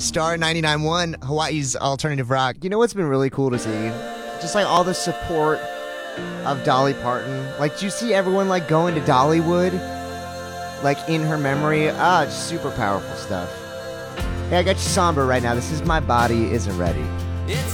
Star 99.1, Hawaii's alternative rock. You know what's been really cool to see? Just like all the support of Dolly Parton. Like, do you see everyone like going to Dollywood? Like in her memory? Just super powerful stuff. Hey, I got you somber right now. This is My Body Isn't Ready.